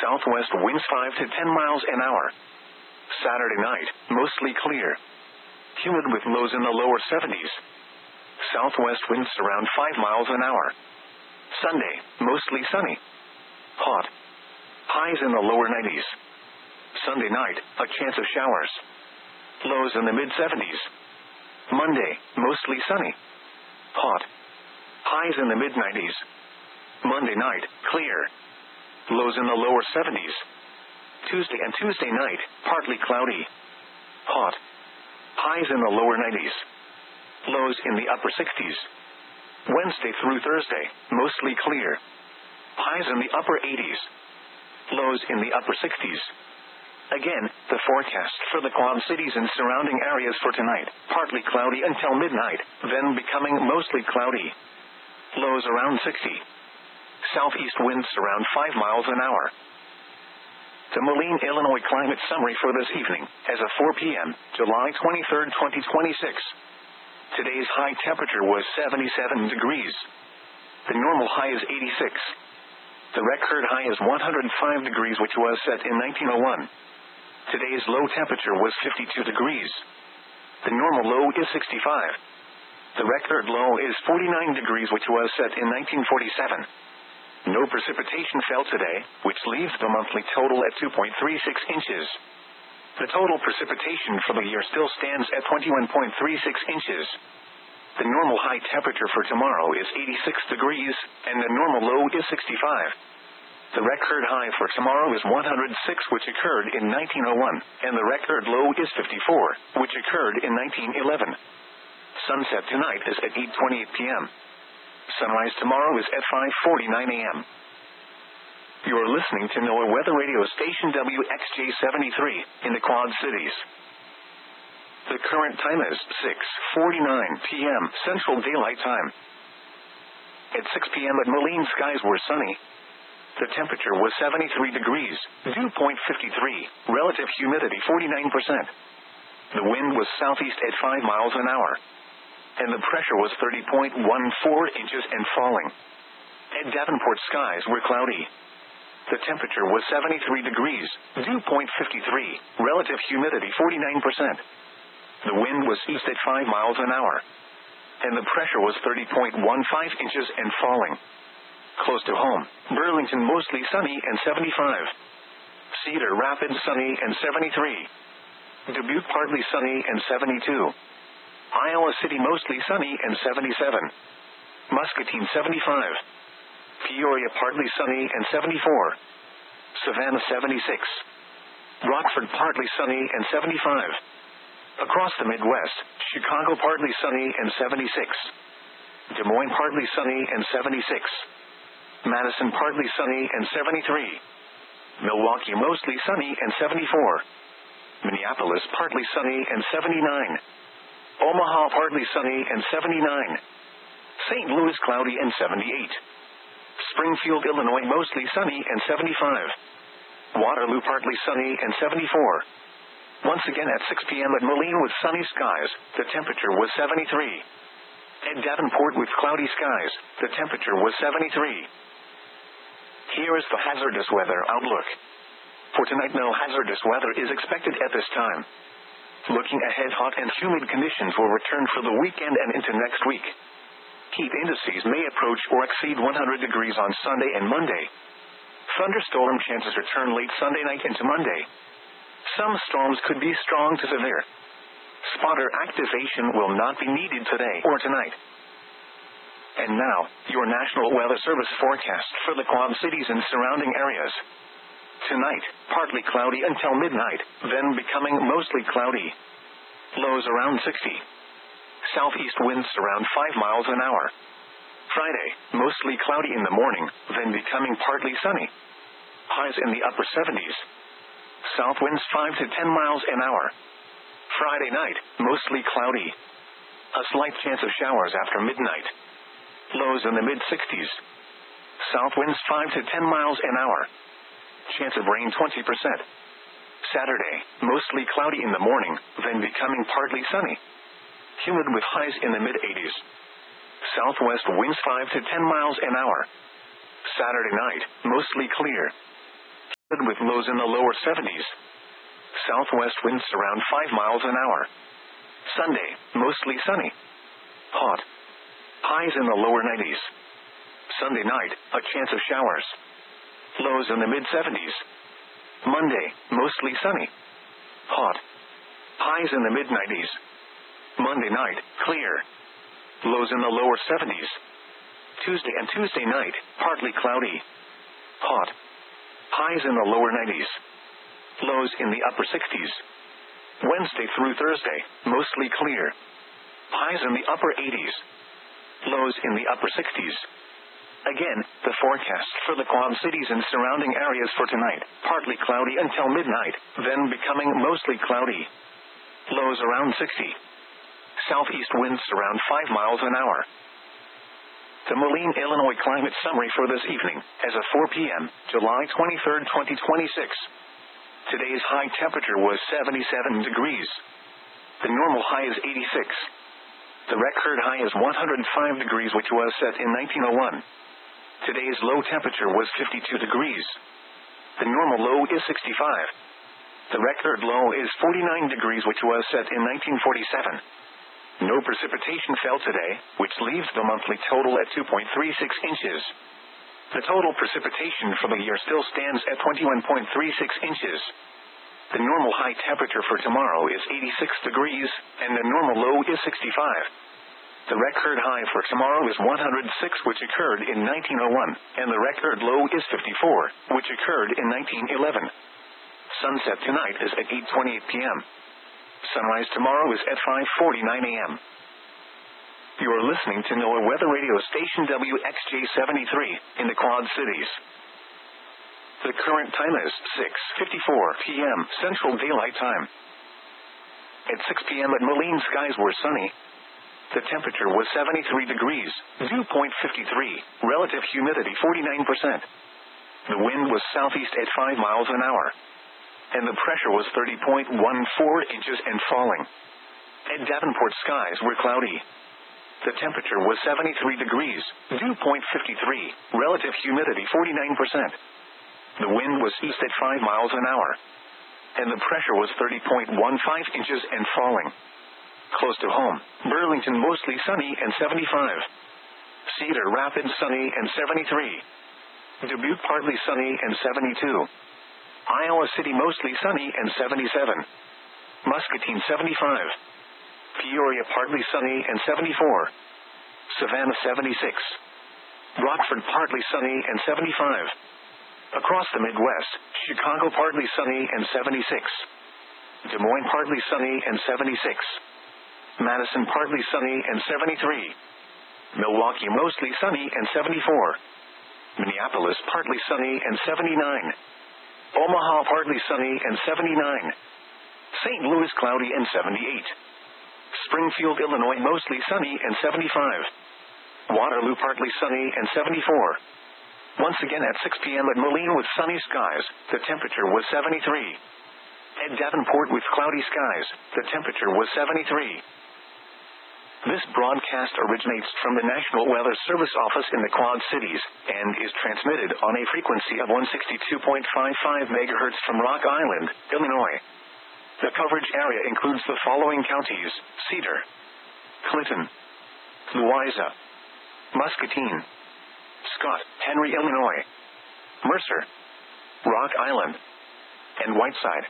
Southwest winds 5 to 10 miles an hour. Saturday night, mostly clear. Humid with lows in the lower 70s. Southwest winds around 5 miles an hour. Sunday, mostly sunny. Hot. Highs in the lower 90s. Sunday night, a chance of showers. Lows in the mid-70s. Monday, mostly sunny. Hot. Highs in the mid-90s. Monday night, clear. Lows in the lower 70s. Tuesday and Tuesday night, partly cloudy. Hot. Highs in the lower 90s. Lows in the upper 60s. Wednesday through Thursday, mostly clear. Highs in the upper 80s. Lows in the upper 60s. Again, the forecast for the Quad Cities and surrounding areas for tonight, partly cloudy until midnight, then becoming mostly cloudy. Lows around 60. Southeast winds around 5 miles an hour. The Moline, Illinois climate summary for this evening, as of 4 p.m., July 23, 2026. Today's high temperature was 77 degrees. The normal high is 86. The record high is 105 degrees, which was set in 1901. Today's low temperature was 52 degrees. The normal low is 65. The record low is 49 degrees, which was set in 1947. No precipitation fell today, which leaves the monthly total at 2.36 inches. The total precipitation for the year still stands at 21.36 inches. The normal high temperature for tomorrow is 86 degrees, and the normal low is 65. The record high for tomorrow is 106, which occurred in 1901, and the record low is 54, which occurred in 1911. Sunset tonight is at 8:28 p.m. Sunrise tomorrow is at 5:49 a.m. You are listening to NOAA Weather Radio Station WXJ73 in the Quad Cities. The current time is 6:49 p.m. Central Daylight Time. At 6 p.m. at Moline, skies were sunny. The temperature was 73 degrees, dew point 53, relative humidity 49%. The wind was southeast at 5 miles an hour. And the pressure was 30.14 inches and falling. At Davenport, skies were cloudy. The temperature was 73 degrees, dew point 53, relative humidity 49%. The wind was east at 5 miles an hour. And the pressure was 30.15 inches and falling. Close to home, Burlington mostly sunny and 75. Cedar Rapids sunny and 73. Dubuque partly sunny and 72. Iowa City mostly sunny and 77. Muscatine 75. Peoria partly sunny and 74. Savannah 76. Rockford partly sunny and 75. Across the Midwest, Chicago partly sunny and 76. Des Moines partly sunny and 76. Madison partly sunny and 73. Milwaukee mostly sunny and 74. Minneapolis partly sunny and 79. Omaha partly sunny and 79. St. Louis cloudy and 78. Springfield, Illinois mostly sunny and 75. Waterloo partly sunny and 74. Once again at 6 p.m. at Moline with sunny skies, the temperature was 73. At Davenport with cloudy skies, the temperature was 73. Here is the hazardous weather outlook. For tonight, no hazardous weather is expected at this time. Looking ahead, hot and humid conditions will return for the weekend and into next week. Heat indices may approach or exceed 100 degrees on Sunday and Monday. Thunderstorm chances return late Sunday night into Monday. Some storms could be strong to severe. Spotter activation will not be needed today or tonight. And now, your National Weather Service forecast for the Quad Cities and surrounding areas. Tonight, partly cloudy until midnight, then becoming mostly cloudy. Lows around 60. Southeast winds around 5 miles an hour. Friday, mostly cloudy in the morning, then becoming partly sunny. Highs in the upper 70s. South winds 5 to 10 miles an hour. Friday night, mostly cloudy. A slight chance of showers after midnight. Lows in the mid-60s. South winds 5 to 10 miles an hour. Chance of rain 20%. Saturday, mostly cloudy in the morning, then becoming partly sunny. Humid with highs in the mid-80s. Southwest winds 5 to 10 miles an hour. Saturday night, mostly clear. with lows in the lower 70s. Southwest winds around 5 miles an hour. Sunday, mostly sunny. Hot. Highs in the lower 90s. Sunday night, a chance of showers. Lows in the mid-70s. Monday, mostly sunny. Hot. Highs in the mid-90s. Monday night, clear. Lows in the lower 70s. Tuesday and Tuesday night, partly cloudy. Hot. Highs in the lower 90s. Lows in the upper 60s. Wednesday through Thursday, mostly clear. Highs in the upper 80s. Lows in the upper 60s. Again, the forecast for the Quad Cities and surrounding areas for tonight, partly cloudy until midnight, then becoming mostly cloudy. Lows around 60. Southeast winds around 5 miles an hour. The Moline, Illinois climate summary for this evening, as of 4 p.m., July 23, 2026. Today's high temperature was 77 degrees. The normal high is 86. The record high is 105 degrees, which was set in 1901. Today's low temperature was 52 degrees. The normal low is 65. The record low is 49 degrees, which was set in 1947. No precipitation fell today, which leaves the monthly total at 2.36 inches. The total precipitation for the year still stands at 21.36 inches. The normal high temperature for tomorrow is 86 degrees, and the normal low is 65. The record high for tomorrow is 106, which occurred in 1901, and the record low is 54, which occurred in 1911. Sunset tonight is at 8:28 p.m. Sunrise tomorrow is at 5:49 a.m. You are listening to NOAA Weather Radio Station WXJ-73 in the Quad Cities. The current time is 6:54 p.m. Central Daylight Time. At 6 p.m. at Moline, skies were sunny. The temperature was 73 degrees, dew point 53, relative humidity 49%. The wind was southeast at 5 miles an hour. And the pressure was 30.14 inches and falling. At Davenport, skies were cloudy. The temperature was 73 degrees, dew point 53, relative humidity 49%. The wind was east at 5 miles an hour. And the pressure was 30.15 inches and falling. Close to home, Burlington mostly sunny and 75. Cedar Rapids sunny and 73. Dubuque partly sunny and 72. Iowa City mostly sunny and 77. Muscatine 75. Peoria partly sunny and 74. Savannah 76. Rockford partly sunny and 75. Across the Midwest, Chicago partly sunny and 76. Des Moines partly sunny and 76. Madison partly sunny and 73. Milwaukee mostly sunny and 74. Minneapolis partly sunny and 79. Omaha partly sunny and 79. St. Louis cloudy and 78. Springfield, Illinois mostly sunny and 75. Waterloo partly sunny and 74. Once again at 6 p.m. at Moline with sunny skies, the temperature was 73. At Davenport with cloudy skies, the temperature was 73. This broadcast originates from the National Weather Service office in the Quad Cities, and is transmitted on a frequency of 162.55 MHz from Rock Island, Illinois. The coverage area includes the following counties: Cedar, Clinton, Louisa, Muscatine, Scott, Henry, Illinois, Mercer, Rock Island, and Whiteside.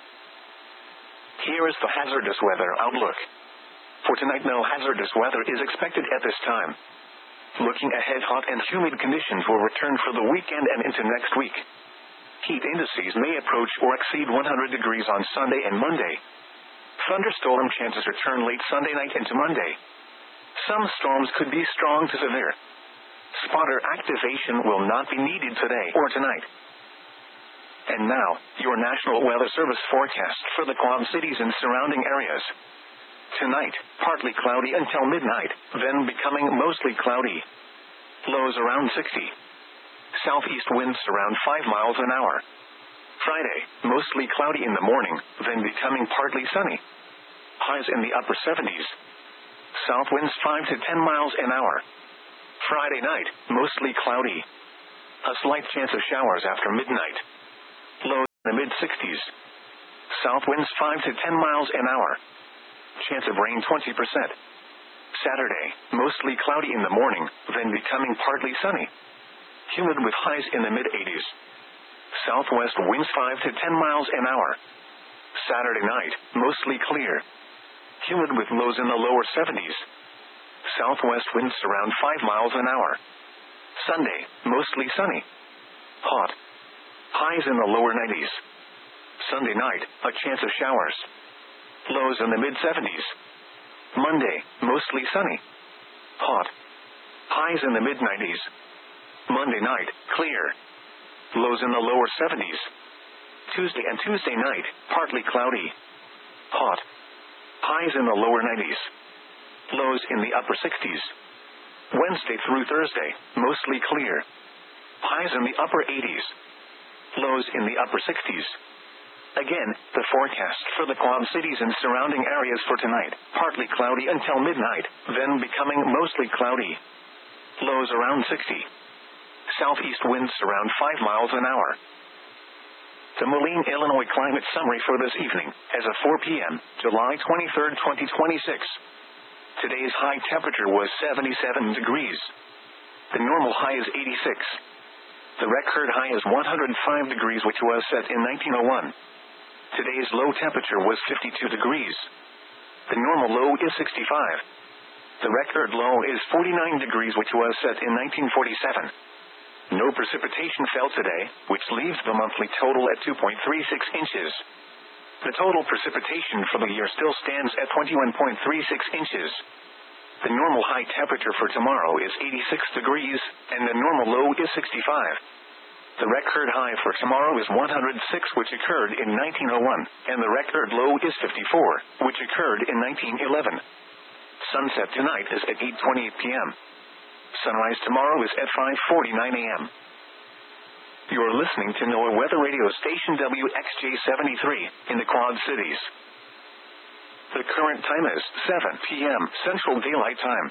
Here is the hazardous weather outlook. For tonight, no hazardous weather is expected at this time. Looking ahead, hot and humid conditions will return for the weekend and into next week. Heat indices may approach or exceed 100 degrees on Sunday and Monday. Thunderstorm chances return late Sunday night into Monday. Some storms could be strong to severe. Spotter activation will not be needed today or tonight. And now, your National Weather Service forecast for the Quad Cities and surrounding areas. Tonight, partly cloudy until midnight, then becoming mostly cloudy. Lows around 60. Southeast winds around 5 miles an hour. Friday, mostly cloudy in the morning, then becoming partly sunny. Highs in the upper 70s. South winds 5 to 10 miles an hour. Friday night, mostly cloudy. A slight chance of showers after midnight. Lows The mid-60s. South winds 5 to 10 miles an hour. Chance of rain 20%. Saturday, mostly cloudy in the morning, then becoming partly sunny. Humid with highs in the mid-80s. Southwest winds 5 to 10 miles an hour. Saturday night, mostly clear. Humid with lows in the lower 70s. Southwest winds around 5 miles an hour. Sunday, mostly sunny. Hot. Highs in the lower 90s. Sunday night, a chance of showers. Lows in the mid-70s. Monday, mostly sunny. Hot. Highs in the mid-90s. Monday night, clear. Lows in the lower 70s. Tuesday and Tuesday night, partly cloudy. Hot. Highs in the lower 90s. Lows in the upper 60s. Wednesday through Thursday, mostly clear. Highs in the upper 80s. Lows in the upper 60s. Again, the forecast for the Quad Cities and surrounding areas for tonight, partly cloudy until midnight, then becoming mostly cloudy. Lows around 60. Southeast winds around 5 miles an hour. The Moline, Illinois climate summary for this evening, as of 4 p.m., July 23, 2026. Today's high temperature was 77 degrees. The normal high is 86. The record high is 105 degrees, which was set in 1901. Today's low temperature was 52 degrees. The normal low is 65. The record low is 49 degrees, which was set in 1947. No precipitation fell today, which leaves the monthly total at 2.36 inches. The total precipitation for the year still stands at 21.36 inches. The normal high temperature for tomorrow is 86 degrees, and the normal low is 65. The record high for tomorrow is 106, which occurred in 1901, and the record low is 54, which occurred in 1911. Sunset tonight is at 8:28 p.m. Sunrise tomorrow is at 5:49 a.m. You are listening to NOAA Weather Radio Station WXJ73 in the Quad Cities. The current time is 7 p.m. Central Daylight Time.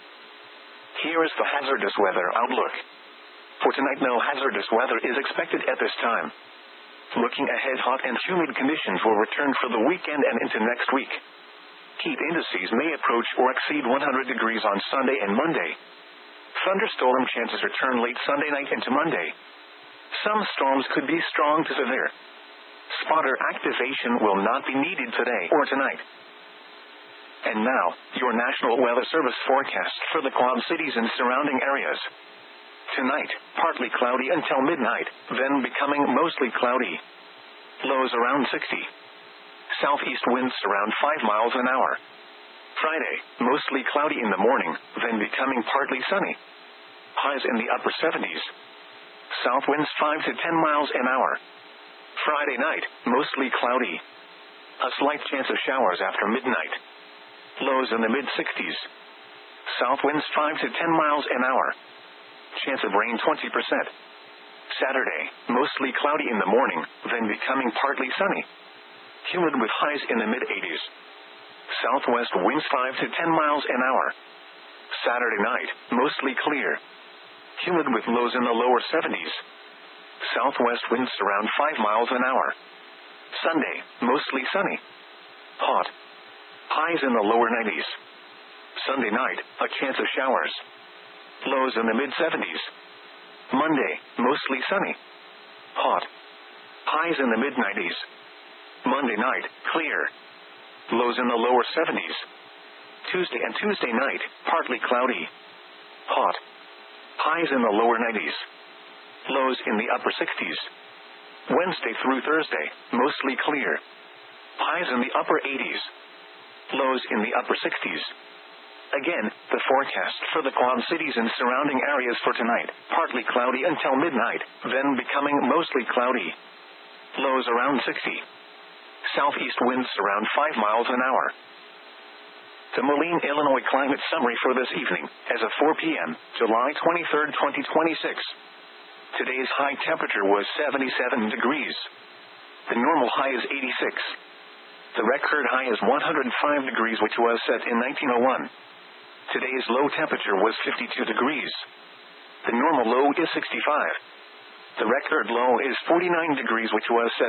Here is the hazardous weather outlook. For tonight, no hazardous weather is expected at this time. Looking ahead, hot and humid conditions will return for the weekend and into next week. Heat indices may approach or exceed 100 degrees on Sunday and Monday. Thunderstorm chances return late Sunday night into Monday. Some storms could be strong to severe. Spotter activation will not be needed today or tonight. And now, your National Weather Service forecast for the Quad Cities and surrounding areas. Tonight, partly cloudy until midnight, then becoming mostly cloudy. Lows around 60. Southeast winds around 5 miles an hour. Friday, mostly cloudy in the morning, then becoming partly sunny. Highs in the upper 70s. South winds 5 to 10 miles an hour. Friday night, mostly cloudy. A slight chance of showers after midnight. Lows in the mid-60s. South winds 5 to 10 miles an hour. Chance of rain 20%. Saturday, mostly cloudy in the morning, then becoming partly sunny. Humid with highs in the mid-80s. Southwest winds 5 to 10 miles an hour. Saturday night, mostly clear. Humid with lows in the lower 70s. Southwest winds around 5 miles an hour. Sunday, mostly sunny. Hot. Highs in the lower 90s. Sunday night, a chance of showers. Lows in the mid-70s. Monday, mostly sunny. Hot. Highs in the mid-90s. Monday night, clear. Lows in the lower 70s. Tuesday and Tuesday night, partly cloudy. Hot. Highs in the lower 90s. Lows in the upper 60s. Wednesday through Thursday, mostly clear. Highs in the upper 80s. Lows in the upper 60s. Again, the forecast for the Quad Cities and surrounding areas for tonight, partly cloudy until midnight, then becoming mostly cloudy. Lows around 60. Southeast winds around 5 miles an hour. The Moline, Illinois climate summary for this evening, as of 4 p.m., July 23, 2026. Today's high temperature was 77 degrees. The normal high is 86. The record high is 105 degrees, which was set in 1901. Today's low temperature was 52 degrees. The normal low is 65. The record low is 49 degrees, which was set